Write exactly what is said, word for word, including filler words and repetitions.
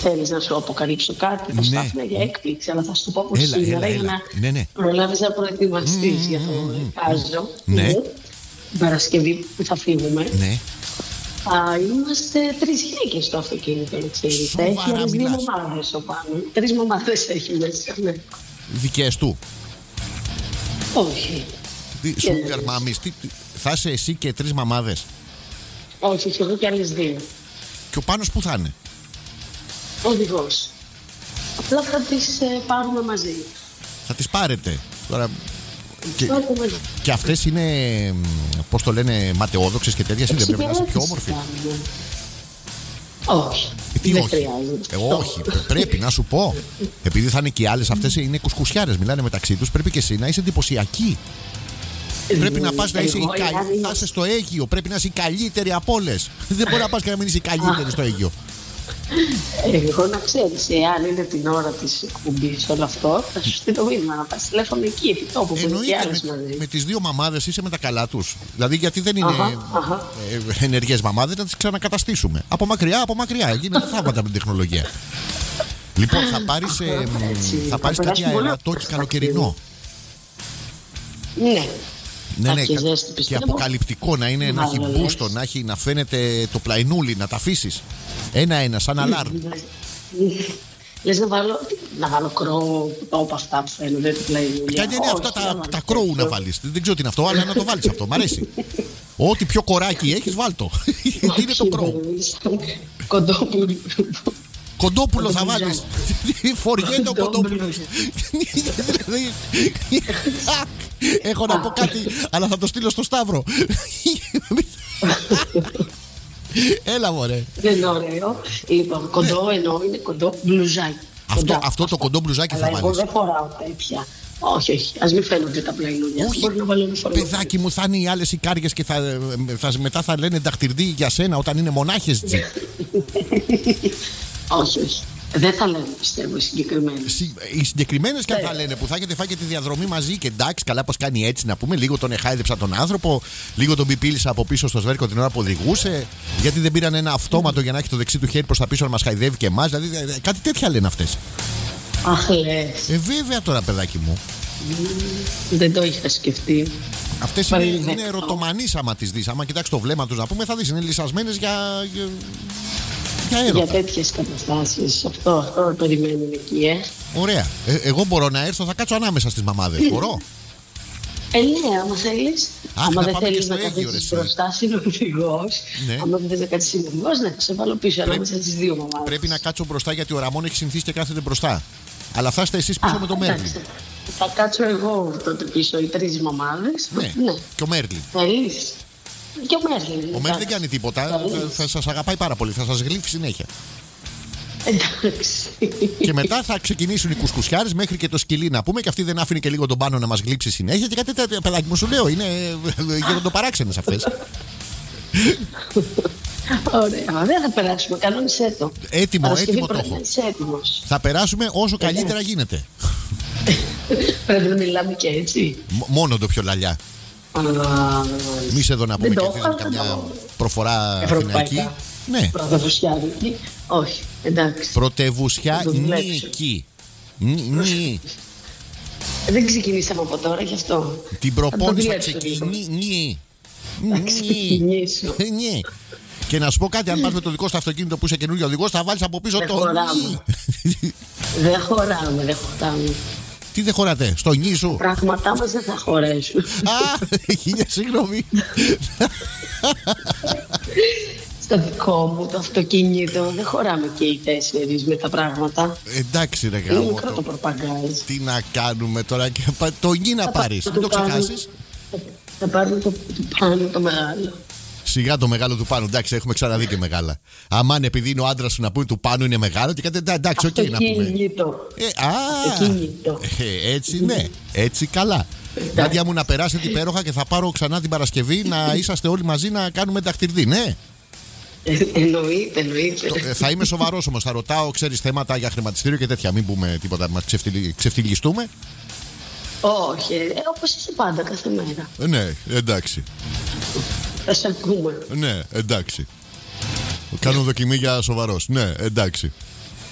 θέλεις να σου αποκαλύψω κάτι? Θα σου Ναι. τα άφηνα για έκπληξη, αλλά θα σου το πω από Έλα, σήμερα έλα, για έλα. να Ναι, ναι. προλάβεις να προετοιμαστείς Μμμ, για το μμμ, Κάζο. Ναι. Την Παρασκευή που θα φύγουμε. Ναι. Θα είμαστε τρεις γυναίκες στο αυτοκίνητο, να ξέρεις. Σοβαρά Έχει άλλες δύο μιλάς? μαμάδες ο πάνω. Τρεις μαμάδες έχει μέσα, ναι. Δικές του. Όχι. Τι, Sugar Mummies, τι- τι- θα είσαι εσύ και τρεις μαμάδες. Όχι, και εγώ και άλλες δύο. Και ο Πάνος που θα είναι? Οδηγός. Απλά θα τις ε, πάρουμε μαζί. Θα τις πάρετε. Τώρα, και, Πάρουμε μαζί. και αυτές είναι, πώς το λένε, ματαιόδοξες και τέτοιες, ή δεν πρέπει να είσαι πιο όμορφη? Κάνουμε. Όχι. Ε, τι δεν όχι? χρειάζεται. Ε, όχι, πρέπει να σου πω. Επειδή θα είναι και οι άλλες αυτές είναι κουσκουσιάρες, μιλάνε μεταξύ τους, πρέπει και εσύ να είσαι εντυπωσιακή. Πρέπει να πας να είσαι η Εγώ, καλή, Ιάννη, θα είσαι στο Αίγυο. Πρέπει να είσαι η καλύτερη από όλες. Δεν μπορεί να πας και να μην είσαι η καλύτερη στο Αίγυο. Εγώ να ξέρεις, εάν είναι την ώρα της εκπομπής όλο αυτό, θα σου στείλω μήνυμα να πας τηλέφωνο εκεί, επί τόπου, που είναι και Εννοείται, άλλες με, μαζί. με τις δύο μαμάδες είσαι με τα καλά τους. Δηλαδή, γιατί δεν είναι Αχα, αχα. ε, ενεργές μαμάδες, να τις ξανακαταστήσουμε. Από μακριά, από μακριά. Γίνεται θαύματα με την τεχνολογία. Λοιπόν, θα πάρεις, ε, μ, έτσι. θα πάρεις Θα κάτι περάσουμε πολλά αερατό και στα καλοκαιρινό. Ναι. Ναι, ναι, Κάποια κα- ζέστη, και πιστεύω. αποκαλυπτικό να είναι, να έχει Μάλλον, μπούστο, λες. να, έχει, να φαίνεται το πλαϊνούλι, να τα αφήσεις. Ένα-ένα, σαν αλάρμ. Λες να βάλω, να βάλω κρό, από αυτά που φαίνονται, το πλαϊνούλια. Και ναι, ναι, αυτά τα, τα κρόου να βάλεις. Δεν ξέρω τι είναι αυτό, αλλά να το βάλεις αυτό. Μ' αρέσει. Ό,τι πιο κοράκι έχεις, βάλ' το. Τι είναι το κρόου? Κοντόπουλο. Κοντόπουλο θα Κοντομπλουζάκι. βάλεις. Φοριέται ο κοντόπουλος. Δηλαδή, έχω να πω κάτι, αλλά θα το στείλω στο Σταύρο. Έλα μωρέ. Δεν είναι ωραίο. Λοιπόν, κοντό εννοώ είναι κοντό μπλουζάκι. Αυτό, Κοντά. αυτό το κοντό μπλουζάκι θα Αλλά εγώ βάλεις. δεν φοράω τέτοια. Όχι, όχι. Ας μην φαίνονται τα πλαϊνούλια. Όχι, Μπορεί να βάλω ένα φορμάκι. παιδάκι μου, θα είναι οι άλλες οι κάριες και θα, θα, μετά θα λένε νταχτυρδί για σένα όταν είναι μονάχες τζι. Όχι, όχι. Δεν θα λένε, πιστεύω, οι συγκεκριμένοι. Συ- Οι συγκεκριμένες και αν θα λένε που θα έχετε φάει και τη διαδρομή μαζί και εντάξει, καλά πως κάνει έτσι να πούμε. Λίγο τον εχάιδεψα τον άνθρωπο, λίγο τον πιπίλησα από πίσω στο σβέρκο την ώρα που οδηγούσε. Γιατί δεν πήραν ένα αυτόματο για να έχει το δεξί του χέρι προς τα πίσω να μας χαϊδεύει και εμάς. Δηλαδή ε, κάτι τέτοια λένε αυτές. Αχ, λες. Ε, βέβαια τώρα, παιδάκι μου. Δεν το είχα σκεφτεί. Αυτές είναι, Παρελθόν. είναι ερωτομανείς άμα τις δεις. Άμα κοιτάξει το βλέμμα τους να πούμε, θα δεις. Είναι λυσασμένες για, για, για Για έρωτα. τέτοιες καταστάσεις. Αυτό, αυτό περιμένουν εκεί, ε. Ωραία. Ε, εγώ μπορώ να έρθω, θα κάτσω ανάμεσα στις μαμάδες. Μπορώ. Ε, ναι, άμα θέλεις. Αχ, άμα να δεν πάμε και θέλεις στο να Αίγυο, ρε, καθίσεις εσύ. μπροστά συνοδηγός, Ναι. άμα δεν θες να κάτσεις συνοδηγός, ναι, σε βάλω πίσω ανάμεσα στις δύο μαμάδες. Πρέπει να κάτσω μπροστά γιατί ο Ραμόν έχει συνηθίσει και κάθεται μπροστά. Αλλά θα είστε εσείς πίσω Α, με το εντάξει. Μέρλιν. Θα κάτσω εγώ τότε πίσω, οι τρεις μαμάδες. Ναι. ναι. Και ο Μέρλιν. Θέλεις. Και ο Μέρλιν. Ο Μέρλιν δεν κάνει τίποτα. Θα, θα σας αγαπάει πάρα πολύ. Θα σας γλύφει συνέχεια. Εντάξει. Και μετά θα ξεκινήσουν οι κουσκουσιάρες μέχρι και το σκυλί να πούμε. Και αυτή δεν άφηνε και λίγο τον πάνω να μας γλύψει συνέχεια. Και κάτι τέτοιο. Παιδάκι μου, σου λέω, είναι γεροντοπαράξενες αυτές. Ωραία, μα δεν θα περάσουμε. Κανόνισέ το. Έτοιμο, Παρασκευή έτοιμο το πρέπει έχω. να είσαι έτοιμος. Θα περάσουμε όσο καλύτερα γίνεται. Πρέπει να μιλάμε και έτσι. Μ- Μόνο το πιο λαλιά. Α, Μη σε εδώ να πούμε δεν και το αυτή έχω, καμιά δεν το έχω. προφορά Ευρωπαϊκά. αθηναϊκή. Ναι. Πρωτοβουσιάδικη. Όχι, εντάξει. Πρωτεύουσια Θα το δουλέψω. νίκη. Νι- νι. Δεν ξεκινήσαμε από τώρα γι' αυτό. Την Θα το προπόνηση θα δουλέψω λίγο. ξεκινήσει. Θα ξεκινήσω. Ναι. Και να σου πω κάτι, αν πας με το δικό σου αυτοκίνητο που είσαι καινούργιο οδηγός, θα βάλεις από πίσω Δεν το χωράμε. νι. Δεν χωράμε, δεν χωράμε. Τι δεν χωράτε, στο νι σου. Πράγματά μας δεν θα χωρέσουν. Α, χίλια συγγνώμη. Στο δικό μου το αυτοκίνητο δεν χωράμε και οι τέσσερις με τα πράγματα. Εντάξει ρε Είναι μικρό το γάμο. προπαγκάζ. Τι να κάνουμε τώρα και πα- το νι να πάρεις, Θα μην το το κάνω. ξεχάσεις. Θα πάρουμε το, το πάνω το μεγάλο. Σιγά το μεγάλο του πάνω, εντάξει, έχουμε ξαναδεί και μεγάλα. Αμάν επειδή είναι ο άντρας σου να πούμε του πάνω είναι μεγάλο και κάτι εντά- εντάξει, οκ να πούμε. Αυτοκίνητο. Ε, α, Αυτοκίνητο. ε, έτσι ναι, έτσι καλά. Νάντια μου, να περάσετε υπέροχα και θα πάρω ξανά την Παρασκευή να είσαστε όλοι μαζί να κάνουμε ταχτυρδί, ναι. Ε, εννοείται, εννοείται. Το- ε, θα είμαι σοβαρός όμως, θα ρωτάω, ξέρεις, θέματα για χρηματιστήριο και τέτοια. Μην πούμε τίποτα, μας ξεφτυλι- ξεφτυλιστούμε. Όχι, ε, όπως είσαι πάντα κάθε μέρα. Ε, ναι, εντάξει. Θα σε ακούμε. Ναι, εντάξει. Κάνω δοκιμή για σοβαρός. Ναι, εντάξει.